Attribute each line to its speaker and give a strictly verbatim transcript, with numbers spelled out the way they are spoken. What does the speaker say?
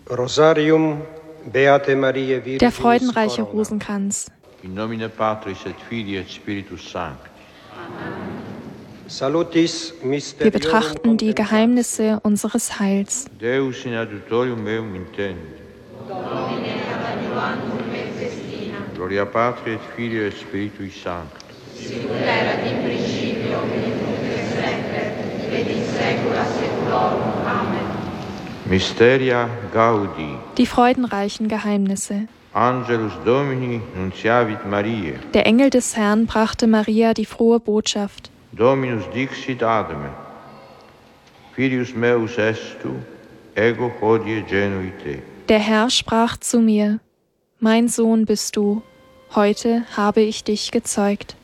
Speaker 1: Rosarium Beate Mariae Virginis
Speaker 2: Der freudenreiche
Speaker 1: Corona.
Speaker 2: Rosenkranz.
Speaker 3: In nomine Patris et Filii et Spiritus Sancti.
Speaker 1: Salutis
Speaker 2: Wir
Speaker 1: Mysterium
Speaker 2: betrachten die
Speaker 1: Contemplans.
Speaker 2: Geheimnisse unseres Heils.
Speaker 3: Deus in adiutorium meum intende. Gloria Patri et Filii et Spiritui Sancti. Mysteria Gaudi.
Speaker 2: Die freudenreichen Geheimnisse.
Speaker 3: Angelus Domini nunciavit Mariae.
Speaker 2: Der Engel des Herrn brachte Maria die frohe Botschaft.
Speaker 3: Dominus dixit ad me. Filius meus est tu, ego hodie genui te.
Speaker 2: Der Herr sprach zu mir: Mein Sohn bist du, heute habe ich dich gezeugt.